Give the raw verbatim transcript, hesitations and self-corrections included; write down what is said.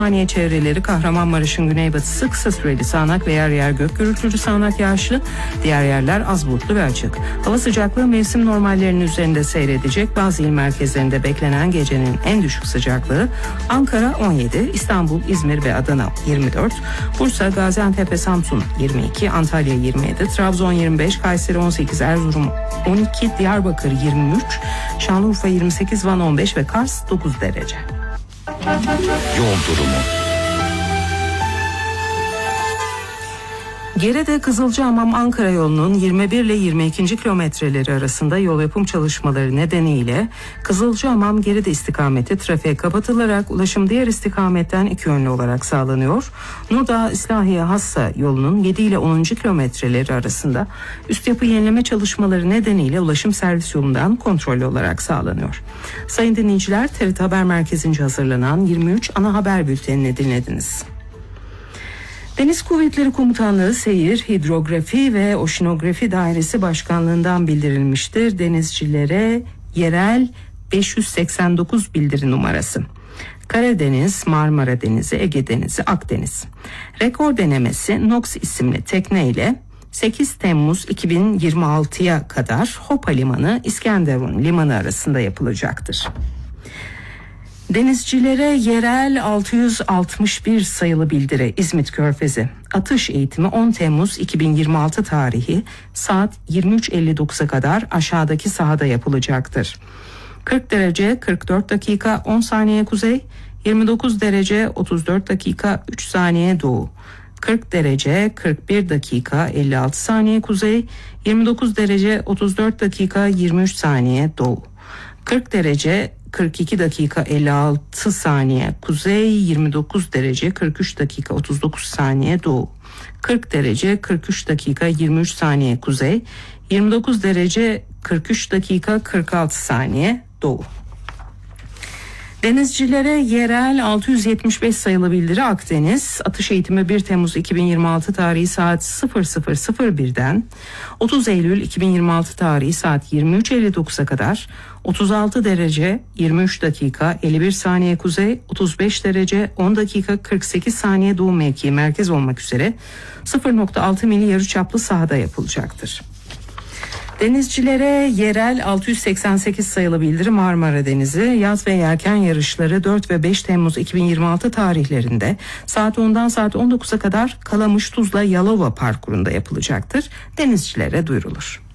Saniye çevreleri, Kahramanmaraş'ın güneybatısı kısa süreli sağanak ve yer yer gök gürültülü sağanak yağışlı, diğer yerler az bulutlu ve açık. Hava sıcaklığı mevsim normallerinin üzerinde seyredecek. Bazı il merkezlerinde beklenen gecenin en düşük sıcaklığı Ankara on yedi, İstanbul, İzmir ve Adana yirmi dört, Bursa, Gaziantep ve Samsun yirmi iki, Antalya yirmi yedi, Trabzon yirmi beş, Kayseri on sekiz, Erzurum on iki, Diyarbakır yirmi üç, Şanlıurfa yirmi sekiz, Van on beş ve Kars dokuz derece. Yol durumu. Gerede Kızılcahamam Ankara yolunun yirmi bir ile yirmi iki. kilometreleri arasında yol yapım çalışmaları nedeniyle Kızılcahamam Gerede istikameti trafiğe kapatılarak ulaşım diğer istikametten iki yönlü olarak sağlanıyor. Nurdağ İslahiye Hassa yolunun yedi ile on. kilometreleri arasında üst yapı yenileme çalışmaları nedeniyle ulaşım servis yolundan kontrollü olarak sağlanıyor. Sayın dinleyiciler, T R T Haber Merkezi'nce hazırlanan yirmi üç ana haber bültenini dinlediniz. Deniz Kuvvetleri Komutanlığı Seyir, Hidrografi ve Oşinografi Dairesi Başkanlığı'ndan bildirilmiştir. Denizcilere yerel beş yüz seksen dokuz bildiri numarası. Karadeniz, Marmara Denizi, Ege Denizi, Akdeniz. Rekor denemesi Nox isimli tekne ile sekiz Temmuz iki bin yirmi altıya kadar Hopa Limanı, İskenderun Limanı arasında yapılacaktır. Denizcilere yerel altı yüz altmış bir sayılı bildiri İzmit Körfezi. Atış eğitimi on Temmuz iki bin yirmi altı tarihi saat yirmi üç elli dokuza kadar aşağıdaki sahada yapılacaktır. kırk derece kırk dört dakika on saniye kuzey, yirmi dokuz derece otuz dört dakika üç saniye doğu, kırk derece kırk bir dakika elli altı saniye kuzey, yirmi dokuz derece otuz dört dakika yirmi üç saniye doğu, kırk derece kırk iki dakika elli altı saniye kuzey, yirmi dokuz derece kırk üç dakika otuz dokuz saniye doğu, kırk derece kırk üç dakika yirmi üç saniye kuzey, yirmi dokuz derece kırk üç dakika kırk altı saniye doğu. Denizcilere yerel altı yüz yetmiş beş sayılı bildiri Akdeniz. Atış eğitimi bir Temmuz iki bin yirmi altı tarihi saat sıfır sıfır sıfır birden otuz Eylül iki bin yirmi altı tarihi saat yirmi üç elli dokuza kadar otuz altı derece yirmi üç dakika elli bir saniye kuzey, otuz beş derece on dakika kırk sekiz saniye doğu mevkii merkez olmak üzere sıfır nokta altı mili yarıçaplı sahada yapılacaktır. Denizcilere yerel altı yüz seksen sekiz sayılı bildiri Marmara Denizi. Yaz ve yelken yarışları dört ve beş Temmuz iki bin yirmi altı tarihlerinde saat ondan saat on dokuza kadar Kalamış, Tuzla, Yalova parkurunda yapılacaktır. Denizcilere duyurulur.